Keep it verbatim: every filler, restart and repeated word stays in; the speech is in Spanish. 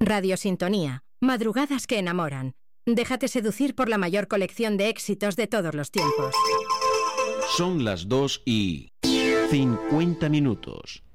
Radio Sintonía. Madrugadas que enamoran. Déjate seducir por la mayor colección de éxitos de todos los tiempos. Son las dos y cincuenta minutos.